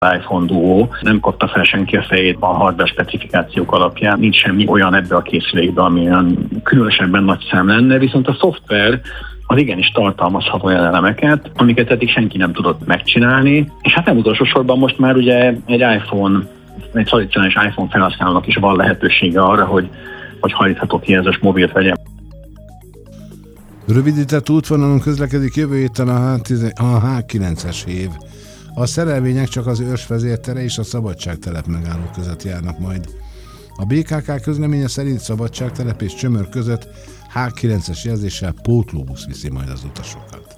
iPhone Duo nem kapta fel senki a fejét a hardware specifikációk alapján. Nincs semmi olyan ebbe a készülékbe, ami olyan különösebben nagy szám lenne, viszont a szoftver az igenis tartalmazhat olyan elemeket, amiket eddig senki nem tudott megcsinálni. És hát nem utolsó sorban most már ugye egy tradicionális iPhone felhasználónak is van lehetősége arra, hogy hajtható kijelzős mobilt vegyen. Rövidített útvonalon közlekedik jövő héten a H9-es hév. A szerelvények csak az Őrs vezértere és a Szabadságtelep megálló között járnak majd. A BKK közleménye szerint Szabadságtelep és Csömör között H9-es jelzéssel pótlóbusz viszi majd az utasokat.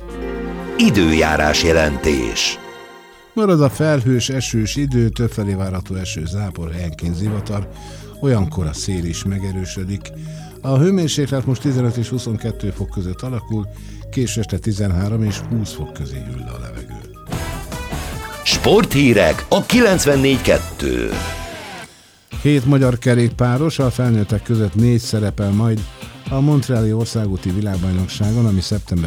Időjárás jelentés. Marad a felhős, esős idő, többfelé várható eső, zápor, helyenként zivatar, olyankor a szél is megerősödik. A hőmérséklet most 15 és 22 fok között alakul, késő este 13 és 20 fok közé hűl a levegő. Sporthírek a 94.2. 7 magyar kerékpáros, a felnőttek között 4 szerepel majd a Montreali országúti világbajnokságon, ami szeptember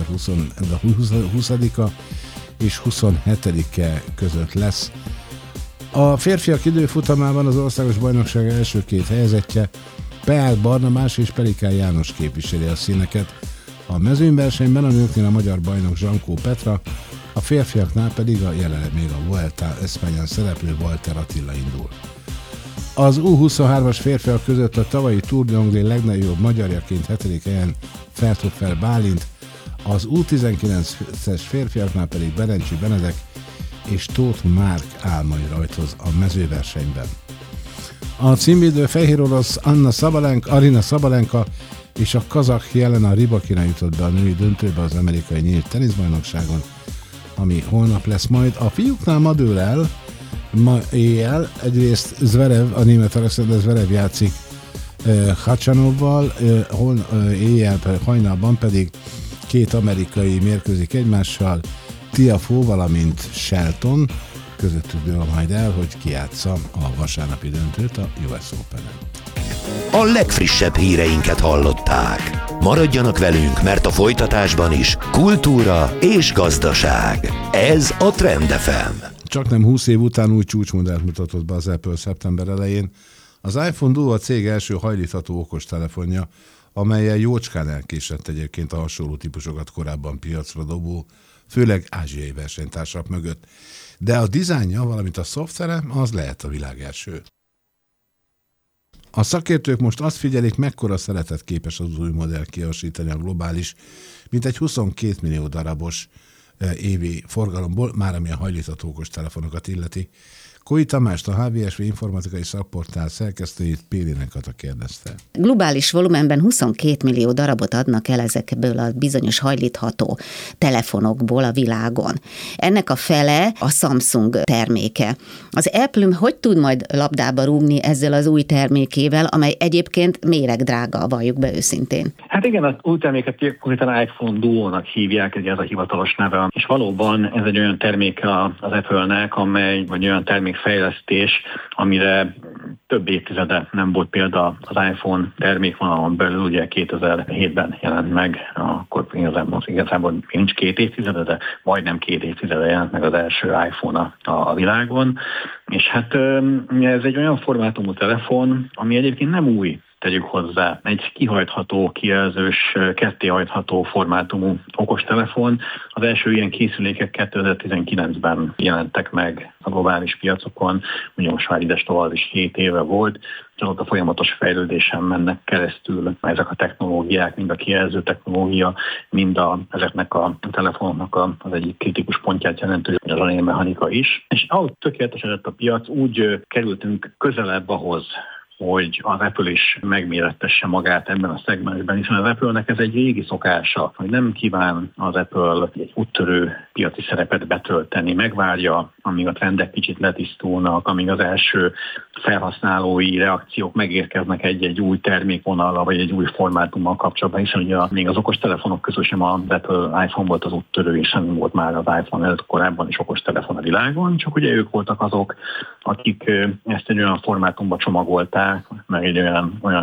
20-a és 27-e között lesz. A férfiak időfutamában az országos bajnokság első 2 helyezettje Peál Barnabás és Pelikán János képviseli a színeket. A mezőnyversenyben a nőknél a magyar bajnok Zsankó Petra, a férfiaknál pedig jelenleg még a Vuelta Espanyán szereplő Walter Attila indul. Az U23-as férfiak között a tavalyi Tour de Anglais legnagyobb magyarjaként 7. helyen Ferthofer Bálint, az U19-es férfiaknál pedig Berencsi Benedek és Tóth Márk áll majd rajthoz a mezőversenyben. A címvédő fehér orosz Arina Sabalenka és a kazakh Jelena Rybakina jutott be a női döntőbe az amerikai nyílt teniszbajnokságon, ami holnap lesz majd. A fiúknál ma dől el, ma éjjel, egyrészt Zverev, a német Alexander Zverev játszik Khachanovval, éjjel, hajnalban pedig 2 amerikai mérkőzik egymással, Tiafoe, valamint Shelton, közöttük dől majd el, hogy ki játsza a vasárnapi döntőt a US Open-en. A legfrissebb híreinket hallották. Maradjanak velünk, mert a folytatásban is kultúra és gazdaság. Ez a Trend FM. Csaknem 20 év után új csúcsmodellt mutatott be az Apple szeptember elején. Az iPhone Duo a cég első hajlítható okostelefonja, amellyel jócskán elkésett egyébként a hasonló típusokat korábban piacra dobó, főleg ázsiai versenytársak mögött. De a dizájnja, valamint a szoftvere, az lehet a világ első. A szakértők most azt figyelik, mekkora szeretet képes az új modell kihasítani a globális, mintegy 22 millió darabos évi forgalomból, már ami a hajlítható okostelefonokat illeti. Kói Tamást, a HVSV informatikai szakportál szerkesztőjét, Pélének Kata kérdezte. Globális volumenben 22 millió darabot adnak el ezekből a bizonyos hajlítható telefonokból a világon. Ennek a fele a Samsung terméke. Az Apple hogy tud majd labdába rúgni ezzel az új termékével, amely egyébként méregdrága, valljuk be őszintén? Hát igen, az új terméket konkrétan iPhone Duo-nak hívják, ez a hivatalos neve, és valóban ez egy olyan terméke az Apple-nek, vagy olyan termékfejlesztés, amire több évtizede nem volt példa az iPhone termékvonalon belül, ugye 2007-ben jelent meg, akkor igazából nincs 2 évtizede, de majdnem 2 évtizede jelent meg az első iPhone a világon, és hát ez egy olyan formátumú telefon, ami egyébként nem új, tegyük hozzá. Egy kihajtható, kijelzős, kettéhajtható formátumú okostelefon. Az első ilyen készülékek 2019-ben jelentek meg a globális piacokon, ugye most már ides tovább is 7 éve volt, és ott a folyamatos fejlődésen mennek keresztül ezek a technológiák, mind a kijelző technológia, mind ezeknek a telefonoknak az egyik kritikus pontját jelentő, az zenémechanika is. És ahogy tökéletesedett a piac, úgy kerültünk közelebb ahhoz, hogy az Apple is megmérettesse magát ebben a szegmensben, hiszen az Apple-nek ez egy régi szokása, hogy nem kíván az Apple egy úttörő piaci szerepet betölteni, megvárja, amíg a trendek kicsit letisztulnak, amíg az első felhasználói reakciók megérkeznek egy új termékvonallal, vagy egy új formátummal kapcsolatban, hiszen ugye még az okostelefonok közül sem az Apple iPhone volt az úttörő, és nem volt már az iPhone előtt korábban is okostelefon a világon, csak ugye ők voltak azok, akik ezt egy olyan formátumba csomagolták, meg egy olyan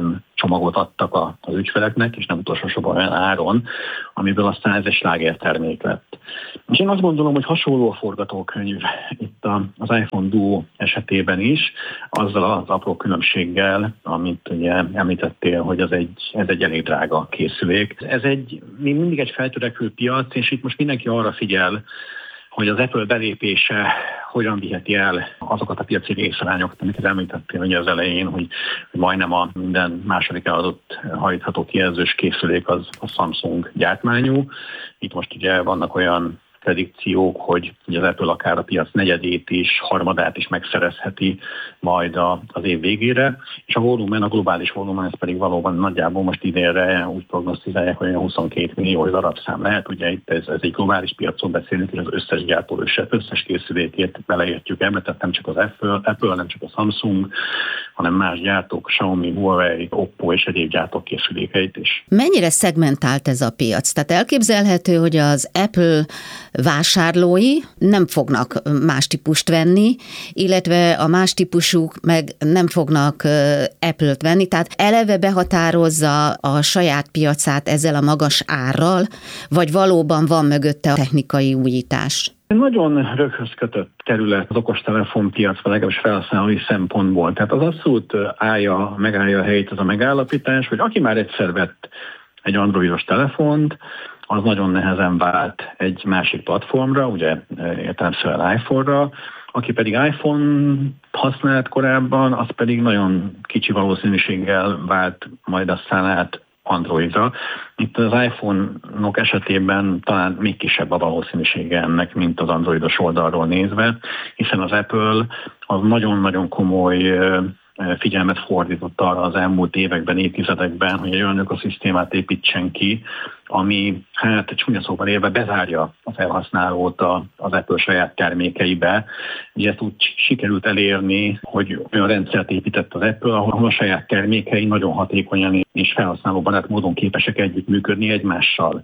csomagot adtak az ügyfeleknek, és nem utolsó sorban olyan áron, amiből aztán ez egy slágertermék lett. És én azt gondolom, hogy hasonló a forgatókönyv itt az iPhone Duo esetében is, azzal az apró különbséggel, amit ugye említettél, hogy ez egy elég drága készülék. Ez még mindig egy feltörekvő piac, és itt most mindenki arra figyel, hogy az Apple belépése hogyan viheti el azokat a piaci részarányokat, amiket említettél ugye az elején, hogy majdnem a minden második eladott hajtható kijelzős készülék az a Samsung gyártmányú. Itt most ugye vannak olyan predikciók, hogy az Apple akár a piac negyedét is, harmadát is megszerezheti majd az év végére, és a globális volumen, ez pedig valóban nagyjából most idénre úgy prognosztizálják, hogy 22 millió darabszám lehet. Ugye itt ez egy globális piacon beszélünk, és az összes gyártó, összes készülékét beleértjük ebbe, tehát nem csak az Apple, nem csak a Samsung, hanem más gyártók, Xiaomi, Huawei, Oppo és egyéb gyártók készülékeit is. Mennyire szegmentált ez a piac? Tehát elképzelhető, hogy az Apple vásárlói nem fognak más típust venni, illetve a más típusuk meg nem fognak Apple-t venni, tehát eleve behatározza a saját piacát ezzel a magas árral, vagy valóban van mögötte a technikai újítás? Nagyon röghöz kötött terület az okostelefon piacban, legalábbis felhasználói szempontból. Tehát az abszolút megállja a helyét az a megállapítás, hogy aki már egyszer vett egy androidos telefont, az nagyon nehezen vált egy másik platformra, ugye értelemszerűen iPhone-ra, aki pedig iPhone használt korábban, az pedig nagyon kicsi valószínűséggel vált majd aztán át Androidra. Itt az iPhone-ok esetében talán még kisebb a valószínűsége ennek, mint az androidos oldalról nézve, hiszen az Apple az nagyon-nagyon komoly figyelmet fordított arra az elmúlt években, évtizedekben, hogy egy olyan ökoszisztémát építsen ki, ami csúnya szóval élve bezárja a felhasználót az Apple saját termékeibe. Ugye ezt úgy sikerült elérni, hogy olyan rendszert épített az Apple, ahol a saját termékei nagyon hatékonyan és felhasználóbarát módon képesek együttműködni egymással.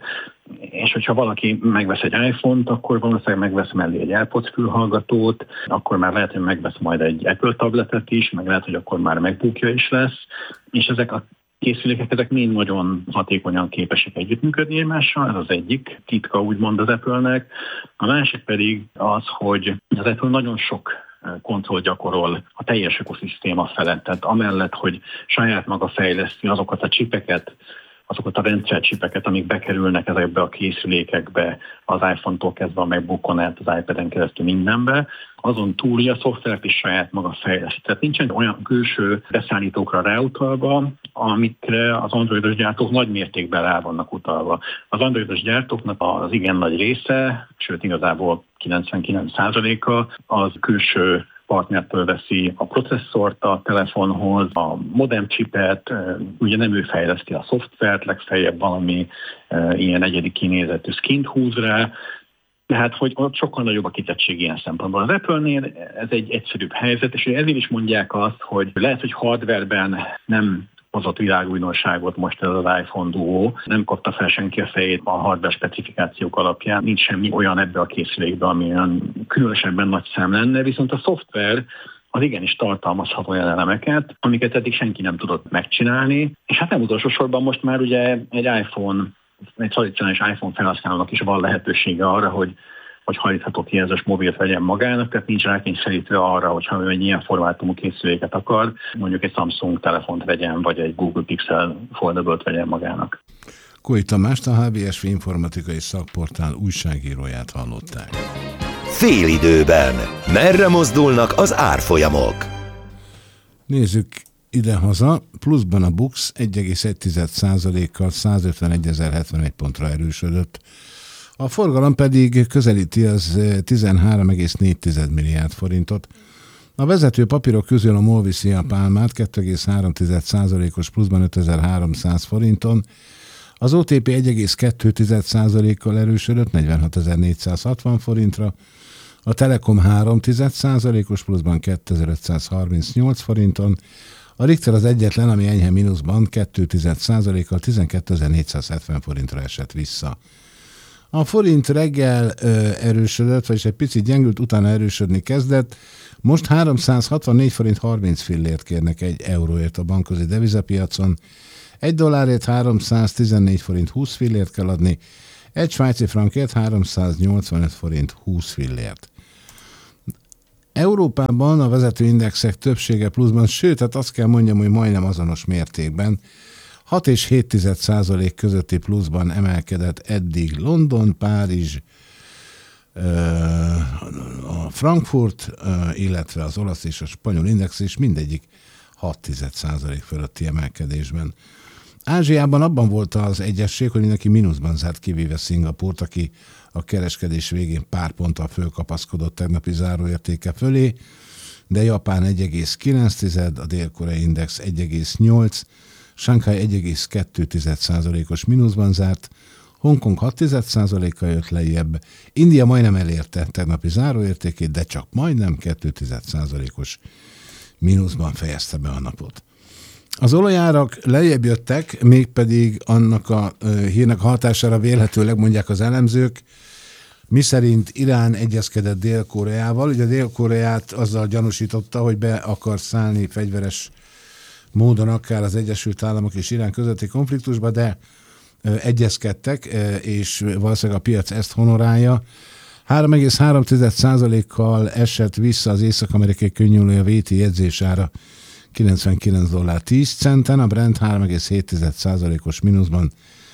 És hogyha valaki megvesz egy iPhone-t, akkor valószínűleg megvesz mellé egy AirPods fülhallgatót, akkor már lehet, hogy megvesz majd egy Apple tabletet is, meg lehet, hogy akkor már MacBookja is lesz, és ezek a készülékek, ezek mind nagyon hatékonyan képesek együttműködni egymással, ez az egyik titka úgymond az Apple-nek. A másik pedig az, hogy az Apple nagyon sok kontroll gyakorol a teljes ökoszisztéma felett, tehát amellett, hogy saját maga fejleszti azokat a csipeket, azokat a rendszercsipeket, amik bekerülnek ezekbe a készülékekbe, az iPhone-tól kezdve a MacBookon át, az iPad-en keresztül mindenbe, azon túl a szoftvert is saját maga fejleszti. Tehát nincsen olyan külső beszállítókra ráutalva, amikre az androidos gyártók nagy mértékben rá vannak utalva. Az androidos gyártóknak az igen nagy része, sőt igazából 99%-a az külső partnertől veszi a processzort a telefonhoz, a modemcsipet, ugye nem ő fejleszti a szoftvert, legfeljebb valami ilyen egyedi kinézetű skint húz rá, tehát hogy ott sokkal nagyobb a kitettség ilyen szempontból. Az Apple-nél ez egy egyszerűbb helyzet, és ezért is mondják azt, hogy lehet, hogy hardwareben nem hozott világújdonságot most ez az iPhone Duo. Nem kapta fel senki a fejét a hardware specifikációk alapján. Nincs semmi olyan ebbe a készülékbe, ami olyan különösebben nagy szám lenne, viszont a szoftver az igenis tartalmazhat olyan elemeket, amiket eddig senki nem tudott megcsinálni. És hát nem utolsó sorban most már ugye egy tradicionális iPhone felhasználónak is van lehetősége arra, hogy hajtható kijelzős mobilt vegyen magának, tehát nincs rákényszerítve arra, hogyha ő egy ilyen formátumú készüléket akar, mondjuk egy Samsung telefont vegyen, vagy egy Google Pixel Foldable-t vegyen magának. Kói Tamást, a HVSV informatikai szakportál újságíróját hallották. Félidőben. Merre mozdulnak az árfolyamok? Nézzük idehaza. Pluszban a BUX 1,1%-kal 151.071 pontra erősödött. A forgalom pedig közelíti az 13,4 milliárd forintot. A vezető papírok közül a MOL viszi a pálmát 2,3%-os pluszban 5300 forinton, az OTP 1,2%-kal erősödött 46.460 forintra, a Telekom 3%-os pluszban 2538 forinton, a Richter az egyetlen, ami enyhe mínuszban 2%-kal 12.470 forintra esett vissza. A forint reggel erősödött, vagyis egy picit gyengült, utána erősödni kezdett. Most 364 forint 30 fillért kérnek egy euróért a bankközi devizapiacon. Egy dollárért 314 forint 20 fillért kell adni, egy svájci frankért 385 forint 20 fillért. Európában a vezető indexek többsége pluszban, sőt, hát azt kell mondjam, hogy majdnem azonos mértékben, 6 és 7% közötti pluszban emelkedett eddig London, Párizs, a Frankfurt, illetve az olasz és a spanyol index is mindegyik 6% fölötti emelkedésben. Ázsiában abban volt az egyesség, hogy mindenki mínuszban zárt, kivéve Szingapúrt, aki a kereskedés végén pár ponttal fölkapaszkodott tegnapi záróértéke fölé, de Japán 1,9, a dél-koreai index 1,8, Shanghai 1,2%-os mínuszban zárt, Hongkong 6%-kal jött lejjebb, India majdnem elérte tegnapi záróértékét, de csak majdnem 2%-os mínuszban fejezte be a napot. Az olajárak lejjebb jöttek, mégpedig annak a hírnek hatására vélhetőleg, mondják az elemzők, miszerint Irán egyezkedett Dél-Koreával. Ugye Dél-Koreát azzal gyanúsította, hogy be akar szállni fegyveres módon akár az Egyesült Államok és Irán közötti konfliktusba, de egyezkedtek, és valószínűleg a piac ezt honorálja. 3,3%-kal esett vissza az észak-amerikai könnyűolaj VT jegyzésára $99.10, a Brent 3,7%-os mínuszban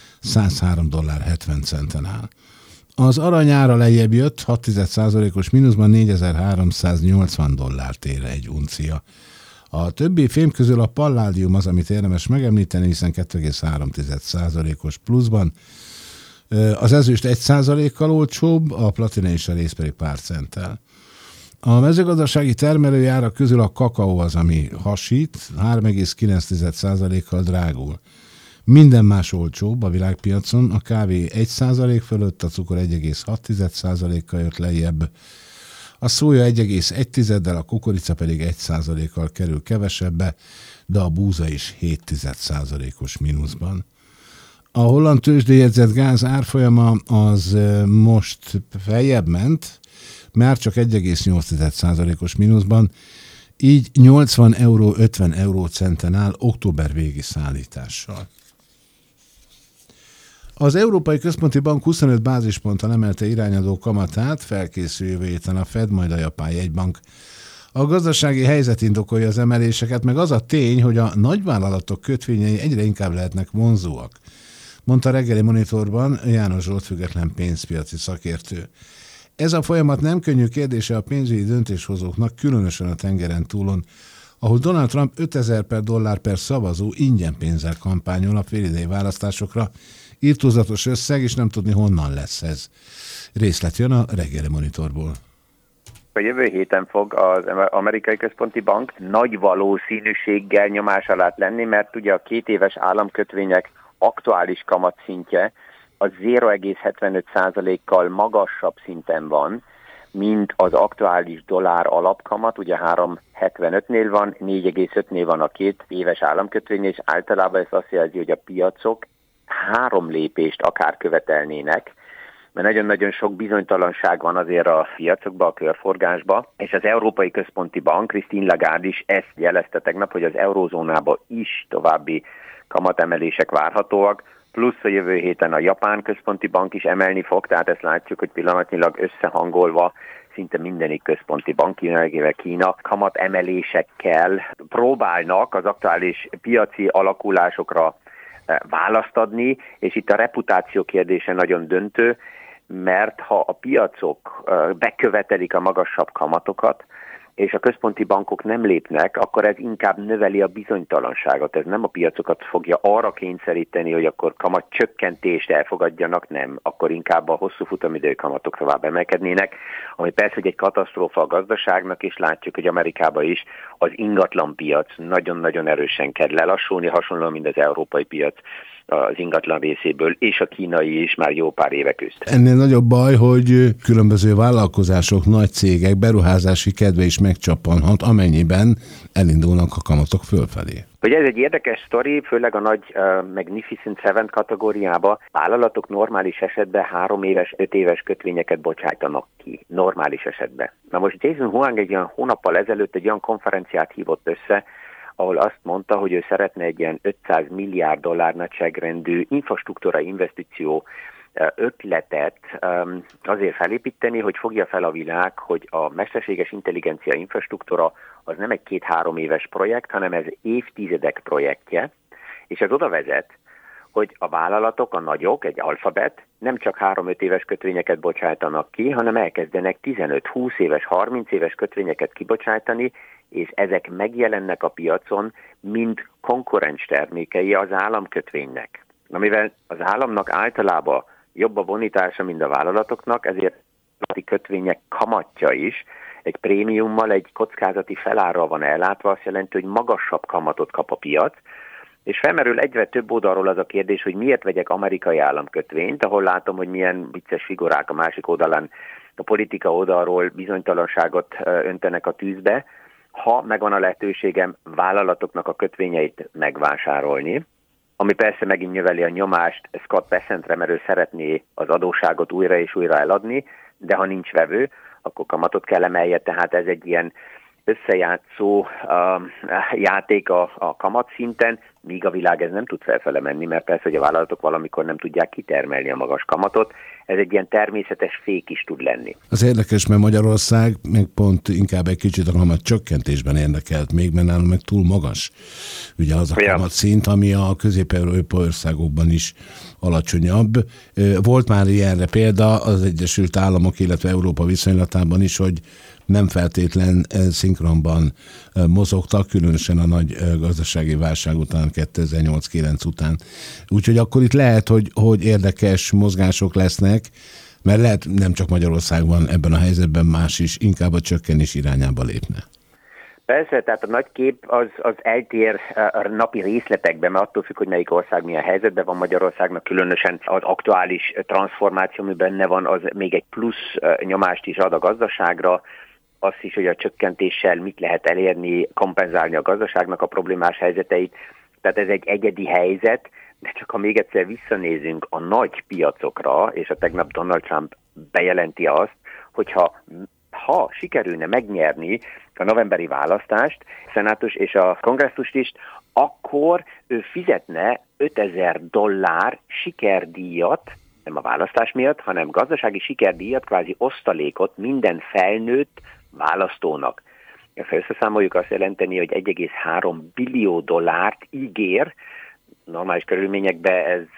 $103.70 áll. Az arany ára lejjebb jött, 6%-os mínuszban $4,380 ér egy uncia. A többi fém közül a palládium az, amit érdemes megemlíteni, hiszen 2,3%-os pluszban. Az ezüst 1%-kal olcsóbb, a platina és a rész pedig pár centtel. A mezőgazdasági termelőjárak közül a kakaó az, ami hasít, 3,9%-kal drágul. Minden más olcsóbb a világpiacon, a kávé 1% fölött, a cukor 1,6%-kal jött lejjebb, a szója 1,1-del, a kukorica pedig 1%-kal kerül kevesebbe, de a búza is 0,7%-os mínuszban. A holland tőzsdéjegyzett gáz árfolyama az most feljebb ment, már csak 1,8%-os mínuszban, így 80,50 eurócenten áll október végi szállítással. Az Európai Központi Bank 25 bázisponttal emelte irányadó kamatát, felkészül jövő héten a Fed, majd a Japán jegybank. A gazdasági helyzet indokolja az emeléseket, meg az a tény, hogy a nagyvállalatok kötvényei egyre inkább lehetnek vonzóak, mondta reggeli monitorban János Zsolt független pénzpiaci szakértő. Ez a folyamat nem könnyű kérdése a pénzügyi döntéshozóknak, különösen a tengeren túlon, ahol Donald Trump 5000 per dollár per szavazó ingyen pénzzel kampányol a félidei választásokra, irtózatos összeg, és nem tudni honnan lesz ez. Részlet jön a reggeli monitorból. A jövő héten fog az Amerikai Központi Bank nagy valószínűséggel nyomás alá lenni, mert ugye a 2 éves államkötvények aktuális kamatszintje az 0,75%-kal magasabb szinten van, mint az aktuális dollár alapkamat, ugye 3,75-nél van, 4,5-nél van a 2 éves államkötvény, és általában ez azt jelzi, hogy a piacok 3 lépést akár követelnének, mert nagyon-nagyon sok bizonytalanság van azért a piacokban, a körforgásban, és az Európai Központi Bank, Christine Lagarde is ezt jelezte tegnap, hogy az eurózónában is további kamatemelések várhatóak, plusz a jövő héten a Japán Központi Bank is emelni fog, tehát ezt látjuk, hogy pillanatnyilag összehangolva szinte mindenik központi bank, Kína kamatemelésekkel próbálnak az aktuális piaci alakulásokra választ adni, és itt a reputáció kérdése nagyon döntő, mert ha a piacok bekövetelik a magasabb kamatokat, és a központi bankok nem lépnek, akkor ez inkább növeli a bizonytalanságot. Ez nem a piacokat fogja arra kényszeríteni, hogy akkor kamatcsökkentést elfogadjanak, nem. Akkor inkább a hosszú futamidő kamatok tovább emelkednének, ami persze, hogy egy katasztrófa a gazdaságnak, és látjuk, hogy Amerikában is az ingatlanpiac nagyon-nagyon erősen kell lelassulni, hasonlóan, mint az európai piac. az ingatlan részéből, és a kínai is már jó pár éve közt. Ennél nagyobb baj, hogy különböző vállalkozások, nagy cégek beruházási kedve is megcsappanhat, amennyiben elindulnak a kamatok fölfelé. Ugye ez egy érdekes sztori, főleg a nagy Magnificent Seven kategóriába vállalatok normális esetben 3 éves, 5 éves kötvényeket bocsájtanak ki. Normális esetben. Na most Jason Huang egy olyan hónappal ezelőtt egy olyan konferenciát hívott össze, ahol azt mondta, hogy ő szeretne egy ilyen $500 milliárd nagyságrendű infrastruktúra investíció ötletet azért felépíteni, hogy fogja fel a világ, hogy a mesterséges intelligencia infrastruktúra az nem egy 2-3 éves projekt, hanem ez évtizedek projektje, és ez oda vezet, hogy a vállalatok, a nagyok, egy Alphabet nem csak 3-5 éves kötvényeket bocsájtanak ki, hanem elkezdenek 15-20 éves, 30 éves kötvényeket kibocsájtani, és ezek megjelennek a piacon, mint konkurens termékei az államkötvénynek. Na, mivel az államnak általában jobb a bonitása, mint a vállalatoknak, ezért a kötvények kamatja is egy prémiummal, egy kockázati felárral van ellátva, azt jelenti, hogy magasabb kamatot kap a piac, és felmerül egyre több oldalról az a kérdés, hogy miért vegyek amerikai államkötvényt, ahol látom, hogy milyen vicces figurák a másik oldalán, a politika oldalról bizonytalanságot öntenek a tűzbe, ha megvan a lehetőségem vállalatoknak a kötvényeit megvásárolni, ami persze megint növeli a nyomást Scott Bessentre, mert ő szeretné az adósságot újra és újra eladni, de ha nincs vevő, akkor kamatot kell emelje, tehát ez egy ilyen összejátszó játék a kamatszinten, míg a világ ez nem tud felfele menni, mert persze, hogy a vállalatok valamikor nem tudják kitermelni a magas kamatot, ez egy ilyen természetes fék is tud lenni. Az érdekes, mert Magyarország meg pont inkább egy kicsit a kamat csökkentésben érdekelt még, mert nálunk meg túl magas. Ugye az a kamatszint, ami a közép-európai országokban is alacsonyabb. Volt már ilyenre példa az Egyesült Államok, illetve Európa viszonylatában is, hogy nem feltétlen szinkronban mozogtak, különösen a nagy gazdasági válság után, 2008-9 után. Úgyhogy akkor itt lehet, hogy érdekes mozgások lesznek, mert lehet nem csak Magyarországban ebben a helyzetben, más is inkább a csökkenés irányába lépne. Persze, tehát a nagy kép az eltér a napi részletekben, mert attól függ, hogy melyik ország milyen helyzetben van. Magyarországnak, különösen az aktuális transformáció, ami benne van, az még egy plusz nyomást is ad a gazdaságra, azt is, hogy a csökkentéssel mit lehet elérni, kompenzálni a gazdaságnak a problémás helyzeteit. Tehát ez egy egyedi helyzet, de csak ha még egyszer visszanézünk a nagy piacokra, és a tegnap Donald Trump bejelenti azt, hogyha sikerülne megnyerni a novemberi választást, a szenátus és a kongresszust is, akkor ő fizetne $5000 sikerdíjat, nem a választás miatt, hanem gazdasági sikerdíjat, kvázi osztalékot minden felnőtt választónak. Ha összeszámoljuk, azt jelenteni, hogy $1,3 billió ígér, normális körülményekben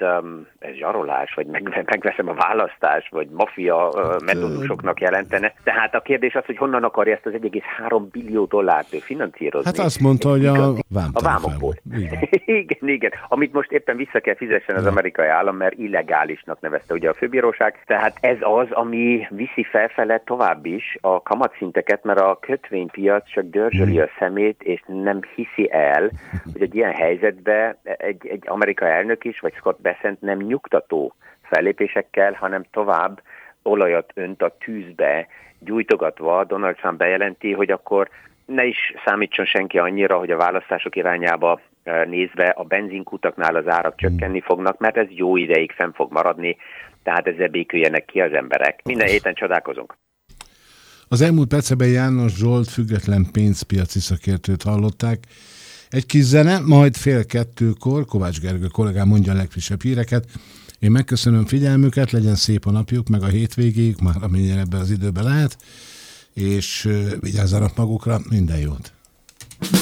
ez zsarolás, vagy megveszem a választás, vagy maffia metódusoknak jelentene. Tehát a kérdés az, hogy honnan akarja ezt az $1,3 billió finanszírozni. Hát azt mondta, hogy a vámokból. Igen. Amit most éppen vissza kell fizessen az amerikai állam, mert illegálisnak nevezte ugye a főbíróság. Tehát ez az, ami viszi felfele tovább is a kamatszinteket, mert a kötvénypiac csak dörzsöli a szemét, és nem hiszi el, hogy egy ilyen helyzetben egy amerikai elnök is, vagy Scott Bessent nem nyugtató fellépésekkel, hanem tovább olajat önt a tűzbe, gyújtogatva Donald Trump bejelenti, hogy akkor ne is számítson senki annyira, hogy a választások irányába nézve a benzinkutaknál az árak csökkenni fognak, mert ez jó ideig fenn fog maradni, tehát ezzel béküljenek ki az emberek. Minden héten csodálkozunk. Az elmúlt percben János Zsolt független pénzpiaci szakértőt hallották. Egy kis zene, majd 1:30 Kovács Gergő kollégám mondja a legfrissebb híreket. Én megköszönöm figyelmüket, legyen szép a napjuk, meg a hétvégéig, már amennyire ebben az időben lehet, és vigyázzanak magukra, minden jót!